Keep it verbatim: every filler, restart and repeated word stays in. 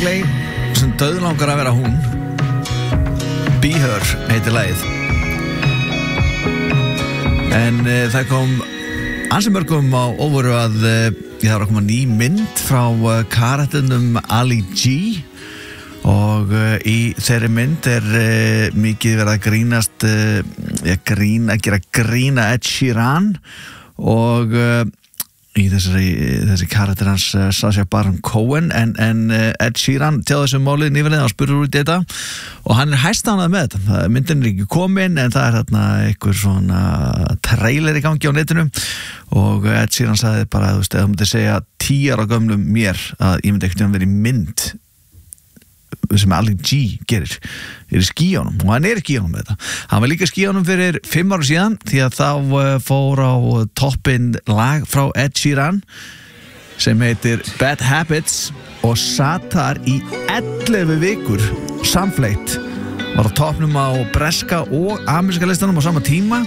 Buckley sem dauðlangar að vera hún. Be Her heitir lagið. En uh, það kom ansi mörgum á óvöru að uh, ég þarf að koma ný mynd frá uh, karakterunum Ali G og uh, í þeirri mynd er uh, mikið verið að grínast uh, að grína, að gera grína Ed Sheeran og uh, í þessari, þessi karakter hans uh, Sacha Baron Cohen en, en uh, Ed Sheeran tjáði þessum málið nýverið og spurur út í þetta og hann er hæstánað með þetta. Myndin er ekki komin en það er þarna einhver svona trailer í gangi á netinu og Ed Sheeran sagði bara, þú veist, ef þú myndir segja tíu ára gömlum mér að ég myndi ekkert vera í mynd sem Ali G gerir er í skíjónum og hann er í skíjónum með þetta. Hann var líka í skíjónum fyrir fimm ára síðan því að þá fór á toppinn lag frá Ed Sheeran sem heitir Bad Habits og satt þar í ellefu vikur samfleytt, var á toppnum á breska og ameríska listanum á sama tíma